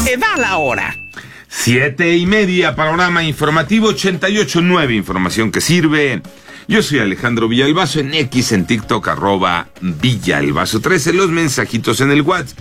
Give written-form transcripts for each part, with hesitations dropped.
Da la hora. 7:30, panorama informativo 88.9, información que sirve. Yo soy Alejandro Villalbazo, en X, en TikTok, @Villalbazo 13, los mensajitos en el WhatsApp,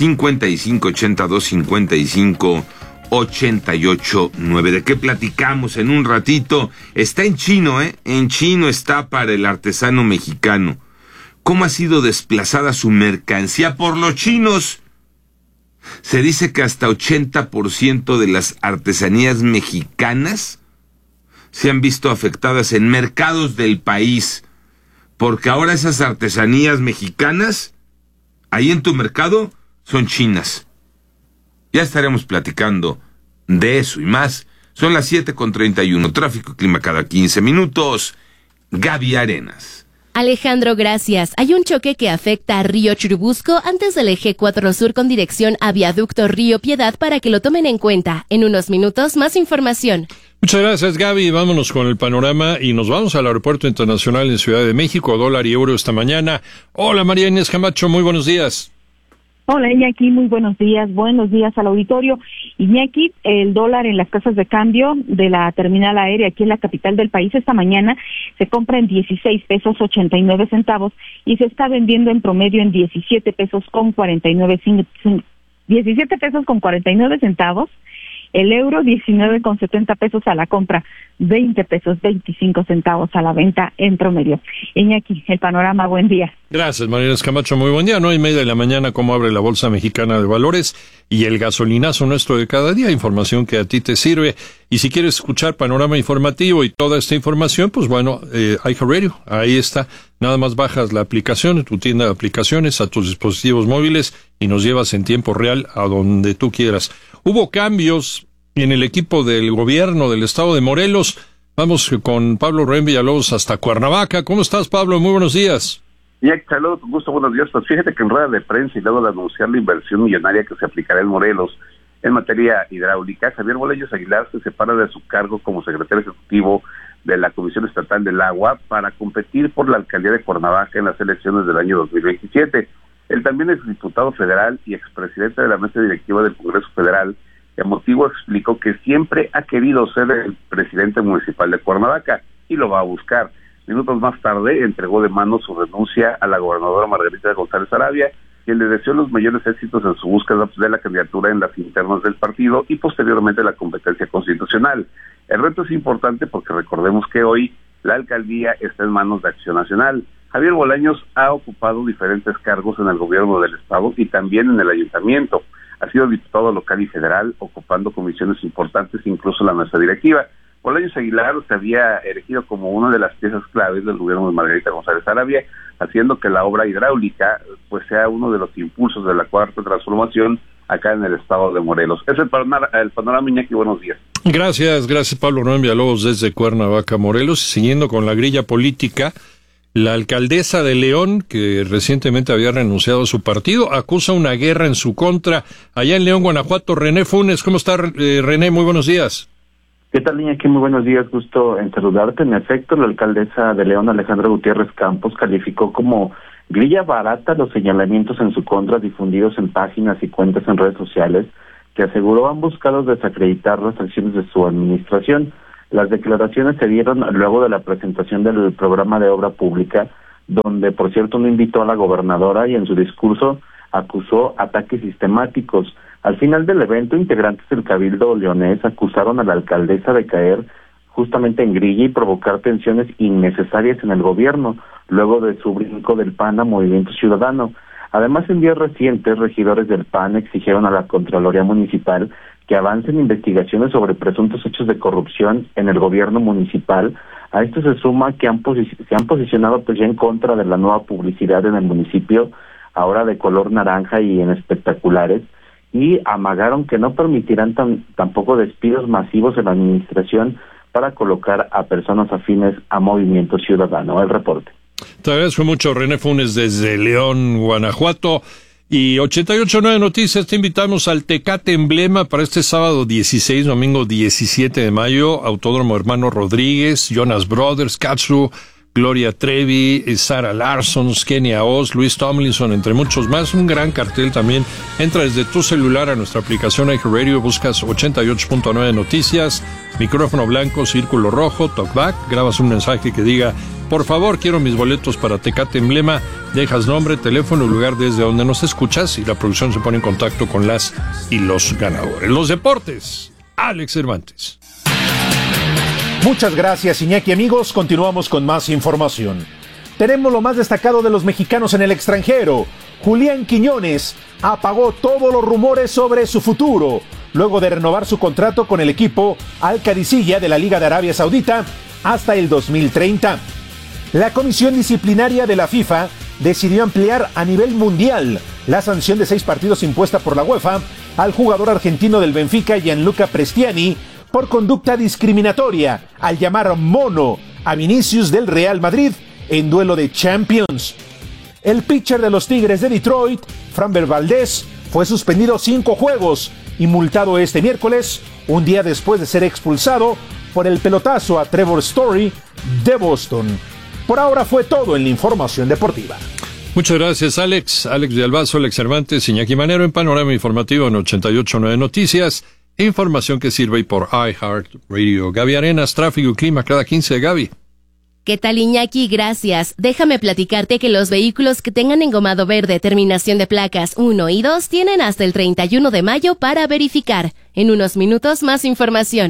5582-55-88-9. ¿De qué platicamos en un ratito? Está en chino, En chino está para el artesano mexicano. ¿Cómo ha sido desplazada su mercancía por los chinos? Se dice que hasta 80% de las artesanías mexicanas se han visto afectadas en mercados del país, porque ahora esas artesanías mexicanas, ahí en tu mercado, son chinas. Ya estaremos platicando de eso y más. Son las 7:31, tráfico y clima cada 15 minutos. Gaby Arenas. Alejandro, gracias. Hay un choque que afecta a Río Churubusco antes del eje 4 Sur con dirección a Viaducto Río Piedad para que lo tomen en cuenta. En unos minutos, más información. Muchas gracias, Gaby. Vámonos con el panorama y nos vamos al Aeropuerto Internacional en Ciudad de México, dólar y euro esta mañana. Hola, María Inés Camacho, muy buenos días. Hola, Iñaki, muy buenos días al auditorio. Iñaki, el dólar en las casas de cambio de la terminal aérea aquí en la capital del país esta mañana se compra en 16 pesos 89 centavos y se está vendiendo en promedio en 17 pesos con 49 centavos. El euro 19,70 pesos a la compra, 20 pesos 25 centavos a la venta en promedio. Iñaki, el panorama, buen día. Gracias, María Inés Camacho, muy buen día. 9:30 de la mañana, cómo abre la Bolsa Mexicana de Valores y el gasolinazo nuestro de cada día, información que a ti te sirve. Y si quieres escuchar panorama informativo y toda esta información, pues bueno, iHeartRadio, ahí está. Nada más bajas la aplicación, tu tienda de aplicaciones, a tus dispositivos móviles y nos llevas en tiempo real a donde tú quieras. Hubo cambios en el equipo del gobierno del estado de Morelos. Vamos con Pablo Rubén Villalobos hasta Cuernavaca. ¿Cómo estás, Pablo? Muy buenos días. Saludos, con gusto, buenos días. Pues fíjate que en rueda de prensa y luego de anunciar la inversión millonaria que se aplicará en Morelos en materia hidráulica, Javier Bolaños Aguilar se separa de su cargo como secretario ejecutivo de la Comisión Estatal del Agua para competir por la alcaldía de Cuernavaca en las elecciones del año 2027. Él también es diputado federal y expresidente de la mesa directiva del Congreso Federal. El motivo explicó que siempre ha querido ser el presidente municipal de Cuernavaca y lo va a buscar. Minutos más tarde entregó de mano su renuncia a la gobernadora Margarita González Arabia, quien le deseó los mayores éxitos en su búsqueda de la candidatura en las internas del partido y posteriormente la competencia constitucional. El reto es importante porque recordemos que hoy la alcaldía está en manos de Acción Nacional. Javier Bolaños ha ocupado diferentes cargos en el gobierno del estado y también en el ayuntamiento. Ha sido diputado local y federal, ocupando comisiones importantes, incluso la mesa directiva. Bolaños Aguilar se había elegido como una de las piezas claves del gobierno de Margarita González Arabia, haciendo que la obra hidráulica pues sea uno de los impulsos de la cuarta transformación acá en el estado de Morelos. Es el panorama, Iñaki, buenos días. Gracias, Pablo Rubén Villalobos desde Cuernavaca, Morelos. Siguiendo con la grilla política, la alcaldesa de León, que recientemente había renunciado a su partido, acusa una guerra en su contra. Allá en León, Guanajuato, René Funes. ¿Cómo está, René? Muy buenos días. ¿Qué tal, Iñaki? Muy buenos días, gusto en saludarte. En efecto, la alcaldesa de León, Alejandra Gutiérrez Campos, calificó como grilla barata los señalamientos en su contra difundidos en páginas y cuentas en redes sociales que aseguró han buscado desacreditar las acciones de su administración. Las declaraciones se dieron luego de la presentación del programa de obra pública, donde, por cierto, no invitó a la gobernadora y en su discurso acusó ataques sistemáticos. Al final del evento, integrantes del Cabildo leonés acusaron a la alcaldesa de caer justamente en grilla y provocar tensiones innecesarias en el gobierno, luego de su brinco del PAN a Movimiento Ciudadano. Además, en días recientes, regidores del PAN exigieron a la Contraloría Municipal que avancen investigaciones sobre presuntos hechos de corrupción en el gobierno municipal. A esto se suma que se han posicionado pues ya en contra de la nueva publicidad en el municipio, ahora de color naranja y en espectaculares, y amagaron que no permitirán tampoco despidos masivos en la administración para colocar a personas afines a Movimiento Ciudadano. El reporte. Te agradezco mucho, René Funes, desde León, Guanajuato. Y 88.9 Noticias, te invitamos al Tecate Emblema para este sábado 16, domingo 17 de mayo, Autódromo Hermano Rodríguez, Jonas Brothers, Katsu, Gloria Trevi, Sarah Larson, Kenia Oz, Luis Tomlinson, entre muchos más. Un gran cartel también. Entra desde tu celular a nuestra aplicación iHeartRadio, buscas 88.9 Noticias, micrófono blanco, círculo rojo, talkback, grabas un mensaje que diga: por favor, quiero mis boletos para Tecate Emblema, dejas nombre, teléfono y lugar desde donde nos escuchas y la producción se pone en contacto con las y los ganadores. Los deportes, Alex Cervantes. Muchas gracias, Iñaki. Amigos, continuamos con más información. Tenemos lo más destacado de los mexicanos en el extranjero. Julián Quiñones apagó todos los rumores sobre su futuro, luego de renovar su contrato con el equipo Al Qadisiyah de la Liga de Arabia Saudita hasta el 2030. La Comisión Disciplinaria de la FIFA decidió ampliar a nivel mundial la sanción de 6 partidos impuesta por la UEFA al jugador argentino del Benfica, Gianluca Prestiani, por conducta discriminatoria al llamar mono a Vinicius del Real Madrid en duelo de Champions. El pitcher de los Tigres de Detroit, Framber Valdez, fue suspendido 5 juegos y multado este miércoles, un día después de ser expulsado por el pelotazo a Trevor Story de Boston. Por ahora fue todo en la información deportiva. Muchas gracias, Alex. Alex de Albazo, Alex Cervantes, Iñaki Manero en Panorama Informativo en 88.9 Noticias. Información que sirve por iHeartRadio. Gaby Arenas, tráfico y clima cada 15, Gaby. ¿Qué tal, Iñaki? Gracias. Déjame platicarte que los vehículos que tengan engomado verde, terminación de placas 1 y 2, tienen hasta el 31 de mayo para verificar. En unos minutos, más información.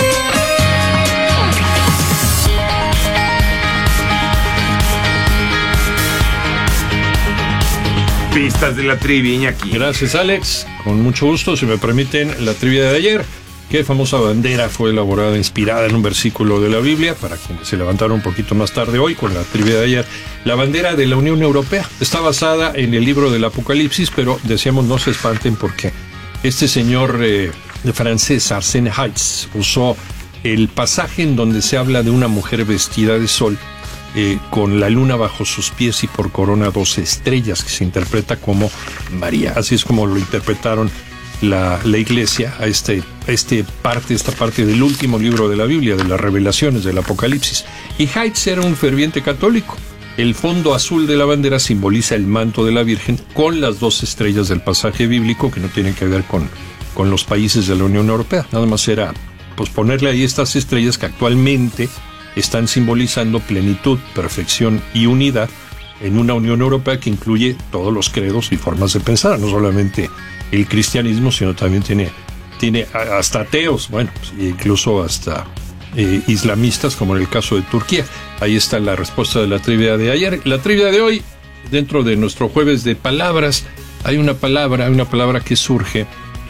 Pistas de la trivia, Iñaki. Gracias, Alex. Con mucho gusto, si me permiten, la trivia de ayer. ¿Qué famosa bandera fue elaborada, inspirada en un versículo de la Biblia? Para quienes se levantaron un poquito más tarde hoy con la trivia de ayer. La bandera de la Unión Europea está basada en el libro del Apocalipsis, pero decíamos no se espanten porque este señor francés, Arsène Heitz, usó el pasaje en donde se habla de una mujer vestida de sol, con la luna bajo sus pies y por corona 12 estrellas, que se interpreta como María. Así es como lo interpretaron la iglesia a esta parte del último libro de la Biblia, de las revelaciones del Apocalipsis. Y Heitz era un ferviente católico. El fondo azul de la bandera simboliza el manto de la Virgen con las 2 estrellas del pasaje bíblico, que no tienen que ver con los países de la Unión Europea. Nada más era pues ponerle ahí estas estrellas que actualmente están simbolizando plenitud, perfección y unidad en una Unión Europea que incluye todos los credos y formas de pensar, no solamente el cristianismo, sino también tiene hasta ateos, bueno, incluso hasta islamistas, como en el caso de Turquía. Ahí está la respuesta de la trivia de ayer. La trivia de hoy, dentro de nuestro jueves de palabras, hay una palabra que surge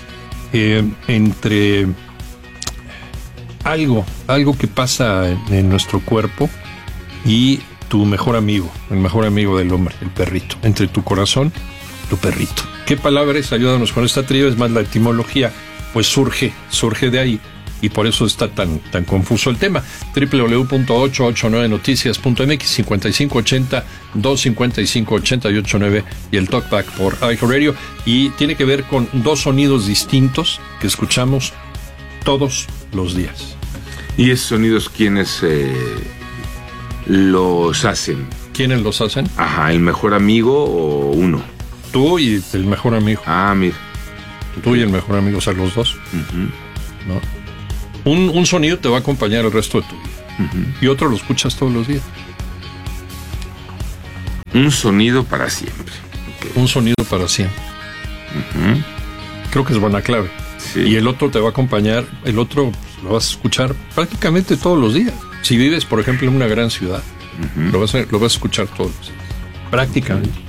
entre algo que pasa en nuestro cuerpo y tu mejor amigo, el mejor amigo del hombre, el perrito. Entre tu corazón, tu perrito. ¿Qué palabra es? Ayúdanos con esta trivia. Es más, la etimología, pues surge de ahí. Y por eso está tan confuso el tema. www.889noticias.mx 5580-255-889 y el talkback por iHeartRadio. Y tiene que ver con 2 sonidos distintos que escuchamos todos los días. ¿Y esos sonidos quiénes los hacen? ¿Quiénes los hacen? Ajá, ¿el mejor amigo o uno? Tú y el mejor amigo. Ah, mira. Tú y el mejor amigo, o sea, los dos. Uh-huh. ¿No? Un sonido te va a acompañar el resto de tu vida. Uh-huh. Y otro lo escuchas todos los días. Un sonido para siempre. Okay. Un sonido para siempre. Uh-huh. Creo que es buena clave. Sí. Y el otro te va a acompañar, el otro lo vas a escuchar prácticamente todos los días. Si vives, por ejemplo, en una gran ciudad, uh-huh, lo vas a escuchar todos los días. Prácticamente. Uh-huh.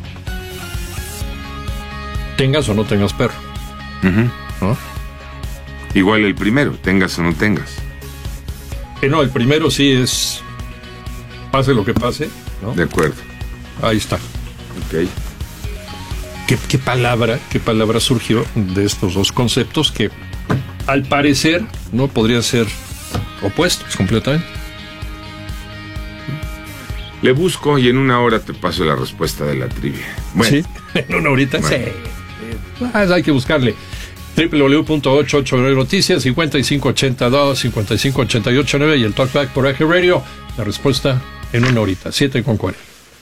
Tengas o no tengas perro. Uh-huh. ¿No? Igual el primero, tengas o no tengas. No, el primero sí es pase lo que pase, ¿no? De acuerdo. Ahí está. Ok. ¿Qué palabra surgió de estos dos conceptos que al parecer no podrían ser opuestos completamente? Le busco y en una hora te paso la respuesta de la trivia. Bueno. ¿Sí? ¿En una horita? Bueno. Sí. Hay que buscarle. www.889noticias 5582-5588-9 y el talkback por iHeartRadio. La respuesta en una horita, 7:40.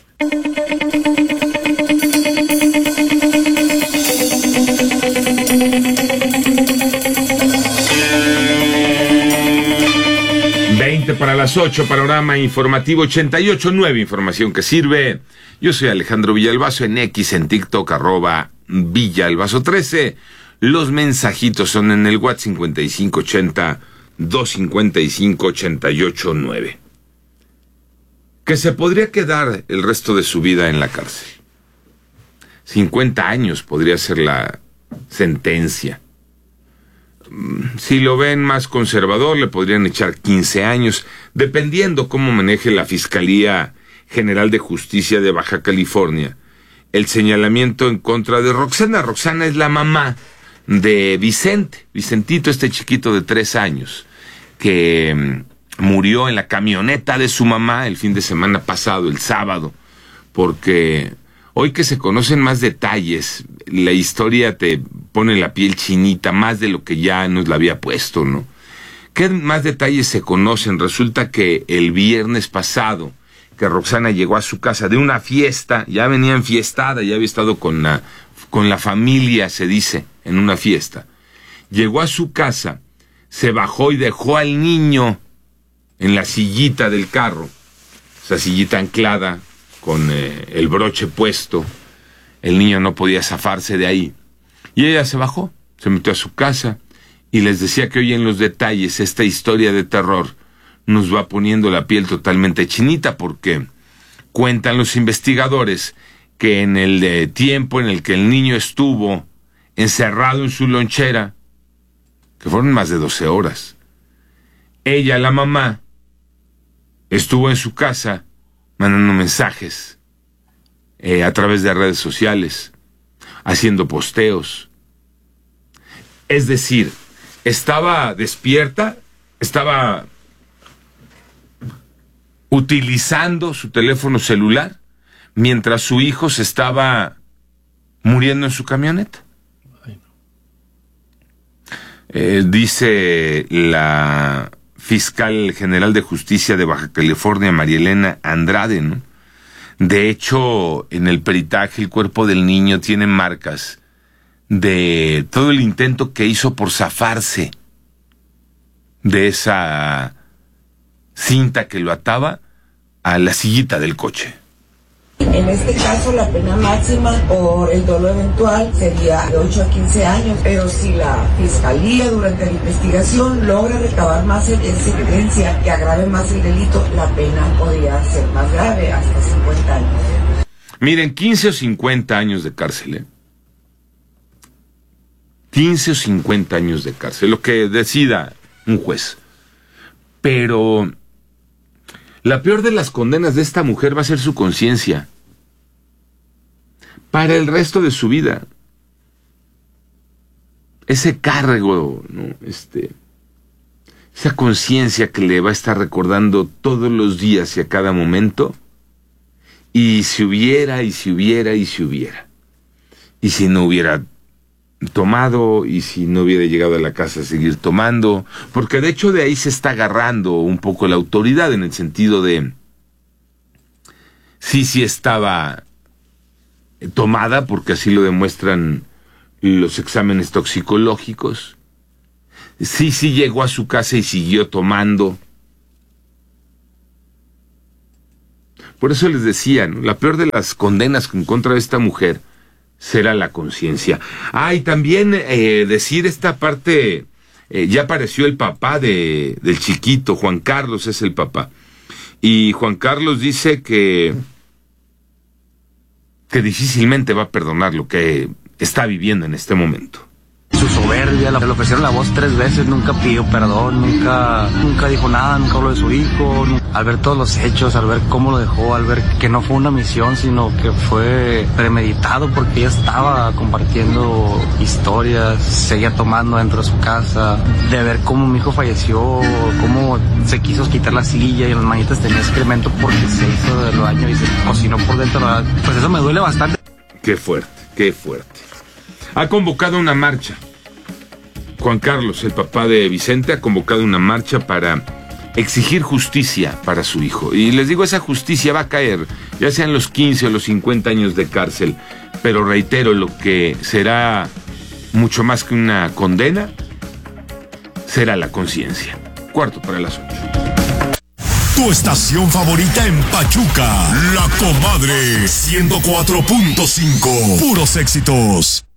Para las 8, panorama informativo 88.9, información que sirve. Yo soy Alejandro Villalbazo, en X, en TikTok, @Villalbazo13. Los mensajitos son en el WhatsApp 5580-255-88.9. Que se podría quedar el resto de su vida en la cárcel. 50 años podría ser la sentencia. Si lo ven más conservador, le podrían echar 15 años, dependiendo cómo maneje la Fiscalía General de Justicia de Baja California el señalamiento en contra de Roxana. Roxana es la mamá de Vicentito, este chiquito de 3 años, que murió en la camioneta de su mamá el fin de semana pasado, el sábado, porque hoy que se conocen más detalles, la historia te pone la piel chinita, más de lo que ya nos la había puesto, ¿no? ¿Qué más detalles se conocen? Resulta que el viernes pasado, que Roxana llegó a su casa de una fiesta, ya venía enfiestada, ya había estado con la familia, se dice, en una fiesta. Llegó a su casa, se bajó y dejó al niño en la sillita del carro, esa sillita anclada, con el broche puesto. El niño no podía zafarse de ahí. Y ella se bajó, se metió a su casa y les decía que hoy en los detalles esta historia de terror nos va poniendo la piel totalmente chinita, porque cuentan los investigadores que en el tiempo en el que el niño estuvo encerrado en su lonchera, que fueron más de 12 horas, ella, la mamá, estuvo en su casa mandando mensajes a través de redes sociales, haciendo posteos. Es decir, estaba despierta, estaba utilizando su teléfono celular mientras su hijo se estaba muriendo en su camioneta. Dice la fiscal general de justicia de Baja California, María Elena Andrade, ¿no? De hecho, en el peritaje, el cuerpo del niño tiene marcas de todo el intento que hizo por zafarse de esa cinta que lo ataba a la sillita del coche. En este caso, la pena máxima por el dolo eventual sería de 8 a 15 años, pero si la Fiscalía durante la investigación logra recabar más evidencia que agrave más el delito, la pena podría ser más grave, hasta 50 años. Miren, 15 o 50 años de cárcel, ¿eh? 15 o 50 años de cárcel, lo que decida un juez. Pero la peor de las condenas de esta mujer va a ser su conciencia. Para el resto de su vida. Ese cargo, ¿no? Esa conciencia que le va a estar recordando todos los días y a cada momento. Y si hubiera, y si hubiera, y si hubiera. Y si no hubiera tomado, y si no hubiera llegado a la casa a seguir tomando, porque de hecho de ahí se está agarrando un poco la autoridad, en el sentido de sí estaba tomada, porque así lo demuestran los exámenes toxicológicos, sí llegó a su casa y siguió tomando. Por eso les decía, ¿no? La peor de las condenas en contra de esta mujer será la conciencia. Y también decir esta parte, ya apareció el papá del chiquito, Juan Carlos es el papá. Y Juan Carlos dice que difícilmente va a perdonar lo que está viviendo en este momento. Su soberbia, le ofrecieron la voz 3 veces, nunca pidió perdón, nunca dijo nada, nunca habló de su hijo. Al ver todos los hechos, al ver cómo lo dejó, al ver que no fue una misión, sino que fue premeditado, porque ella estaba compartiendo historias, seguía tomando dentro de su casa, de ver cómo mi hijo falleció, cómo se quiso quitar la silla y en las manitas tenía excremento porque se hizo del baño y se cocinó por dentro. Pues eso me duele bastante. Qué fuerte, qué fuerte. Ha convocado una marcha. Juan Carlos, el papá de Vicente, ha convocado una marcha para exigir justicia para su hijo. Y les digo, esa justicia va a caer, ya sean los 15 o los 50 años de cárcel. Pero reitero, lo que será mucho más que una condena será la conciencia. 7:45. Tu estación favorita en Pachuca, La Comadre 104.5. Puros éxitos.